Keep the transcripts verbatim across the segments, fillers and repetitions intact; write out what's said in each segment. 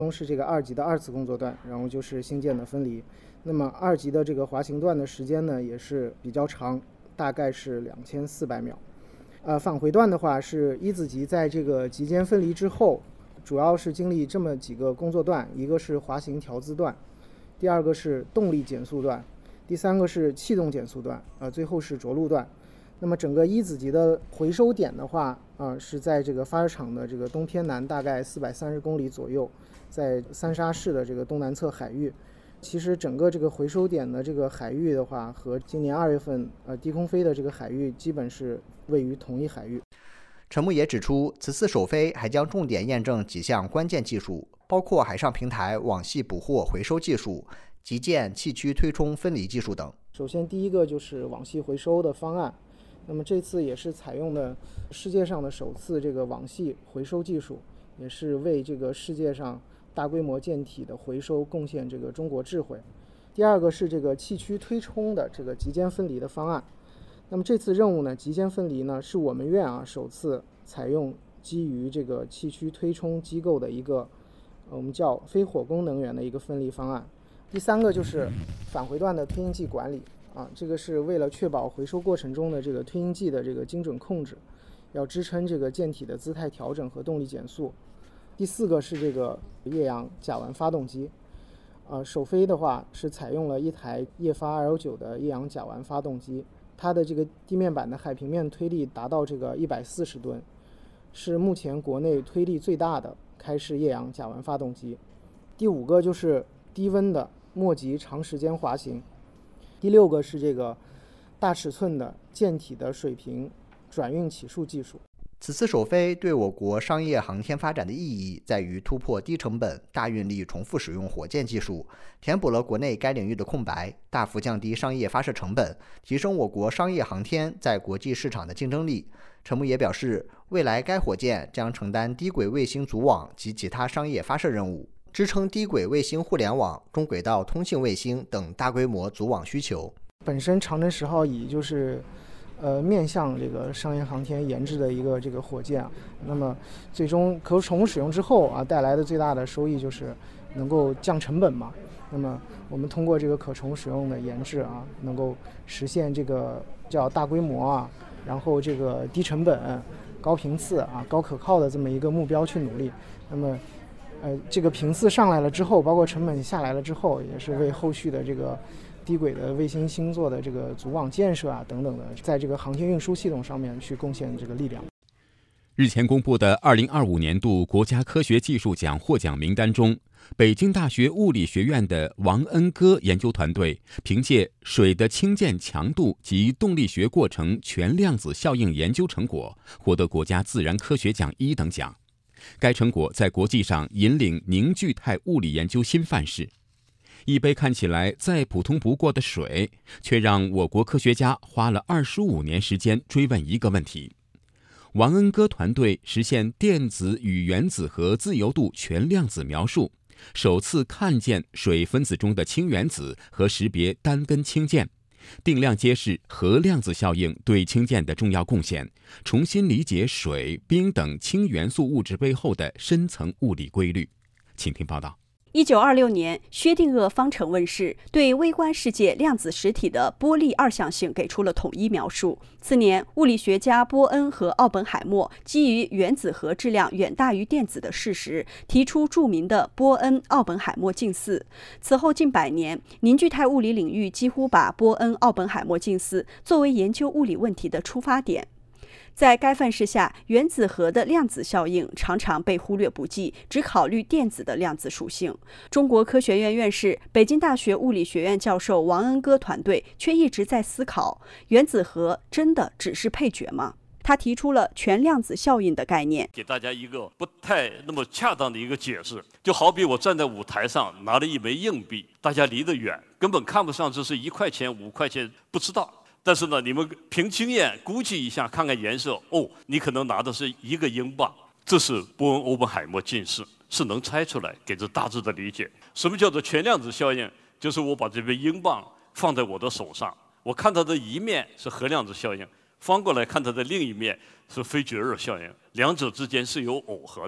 是这个二级的二次工作段，然后就是星舰的分离。那么二级的这个滑行段的时间呢也是比较长，大概是两千四百秒。呃，返回段的话是一子级在这个级间分离之后，主要是经历这么几个工作段，一个是滑行调姿段，第二个是动力减速段，第三个是气动减速段，呃，最后是着陆段。那么整个一子级的回收点的话，呃，是在这个发射场的这个东偏南大概四百三十公里左右，在三沙市的这个东南侧海域。其实整个这个回收点的这个海域的话，和今年二月份呃低空飞的这个海域基本是位于同一海域。 陈木也指出，此次首飞还将重点验证几项关键技术，包括海上平台网系捕获回收技术、级舰气驱推冲分离技术等。 首先第一个就是网系回收的方案，那么这次也是采用的世界上的首次这个网系回收技术，也是为这个世界上大规模舰体的回收贡献这个中国智慧。第二个是这个气驱推冲的这个级间分离的方案。那么这次任务呢，级间分离呢是我们院啊首次采用基于这个气驱推冲机构的一个我们叫非火攻能源的一个分离方案。第三个就是返回段的推进剂管理啊，这个是为了确保回收过程中的这个推进剂的这个精准控制，要支撑这个舰体的姿态调整和动力减速。第四个是这个液氧甲烷发动机，呃，首飞的话是采用了一台液发 L 九 的液氧甲烷发动机，它的这个地面板的海平面推力达到这个一百四十吨，是目前国内推力最大的开式液氧甲烷发动机。第五个就是低温的末级长时间滑行。第六个是这个大尺寸的舰体的水平转运起数技术。 此次首飞对我国商业航天发展的意义在于突破低成本、大运力重复使用火箭技术，填补了国内该领域的空白，大幅降低商业发射成本，提升我国商业航天在国际市场的竞争力。陈木也表示，未来该火箭将承担低轨卫星组网及其他商业发射任务，支撑低轨卫星互联网、中轨道通信卫星等大规模组网需求。 本身长征十号乙就是呃，面向这个商业航天研制的一个这个火箭，那么最终可重复使用之后啊，带来的最大的收益就是能够降成本嘛。那么我们通过这个可重复使用的研制啊，能够实现这个叫大规模啊，然后这个低成本、高频次啊、高可靠的这么一个目标去努力。那么呃，这个频次上来了之后，包括成本下来了之后，也是为后续的这个低轨的卫星星座的这个组网建设啊等等的，在这个航天运输系统上面去贡献这个力量。 日前公布的二零二五年度国家科学技术奖获奖名单中，北京大学物理学院的王恩歌研究团队凭借水的氢键强度及动力学过程全量子效应研究成果，获得国家自然科学奖一等奖。该成果在国际上引领凝聚态物理研究新范式。一杯看起来再普通不过的水，却让我国科学家花了二十五年时间追问一个问题：王恩歌团队实现电子与原子核自由度全量子描述，首次看见水分子中的氢原子和识别单根氢键，定量揭示核量子效应对氢键的重要贡献，重新理解水、冰等氢元素物质背后的深层物理规律。请听报道。 一九二六年，薛定谔方程问世，对微观世界量子实体的波粒二象性给出了统一描述。次年，物理学家波恩和奥本海默基于原子核质量远大于电子的事实，提出著名的波恩奥本海默近似。此后近百年，凝聚态物理领域几乎把波恩奥本海默近似作为研究物理问题的出发点。在该范式下，原子核的量子效应常常被忽略不计，只考虑电子的量子属性。中国科学院院士、北京大学物理学院教授王恩歌团队却一直在思考，原子核真的只是配角吗？他提出了全量子效应的概念， 给大家一个不太那么恰当的一个解释。就好比我站在舞台上拿了一枚硬币，大家离得远，根本看不上这是一块钱、五块钱，不知道。但是呢，你们凭经验估计一下，看看颜色，哦，你可能拿的是一个英镑，这是波恩欧本海默近似，是能猜出来，给这大致的理解。什么叫做全量子效应？就是我把这杯英镑放在我的手上，我看它的一面是核量子效应，翻过来看它的另一面是非绝对效应，两者之间是有耦合的。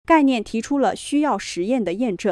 概念提出了需要实验的验证。